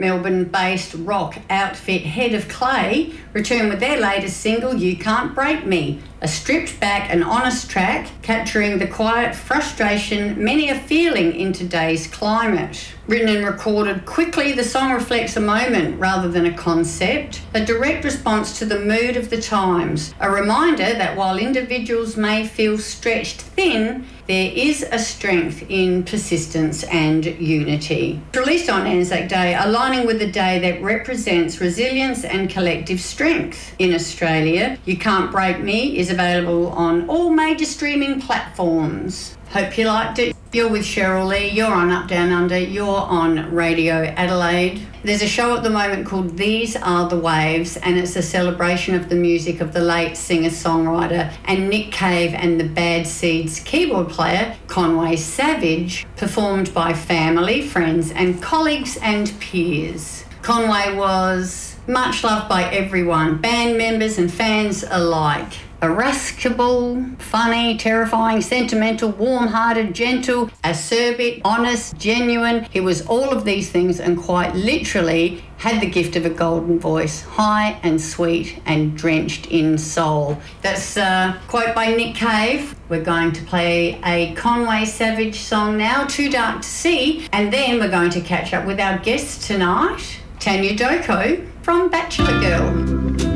Melbourne-based rock outfit Head of Clay return with their latest single, You Can't Break Me, a stripped-back and honest track capturing the quiet frustration many are feeling in today's climate. Written and recorded quickly, the song reflects a moment rather than a concept, a direct response to the mood of the times, a reminder that while individuals may feel stretched thin, there is a strength in persistence and unity. Released on Anzac Day, aligning with the day that represents resilience and collective strength. In Australia, You Can't Break Me is available on all major streaming platforms. Hope you liked it. You're with Cheryl Lee, you're on Up Down Under, you're on Radio Adelaide. There's a show at the moment called These Are the Waves, and it's a celebration of the music of the late singer-songwriter and Nick Cave and the Bad Seeds keyboard player, Conway Savage, performed by family, friends and colleagues and peers. Conway was much loved by everyone, band members and fans alike. Irascible, funny, terrifying, sentimental, warm-hearted, gentle, acerbic, honest, genuine. He was all of these things and quite literally had the gift of a golden voice, high and sweet and drenched in soul. That's a quote by Nick Cave. We're going to play a Conway Savage song now, Too Dark to See, and then we're going to catch up with our guest tonight, Tanya Doko from Bachelor Girl.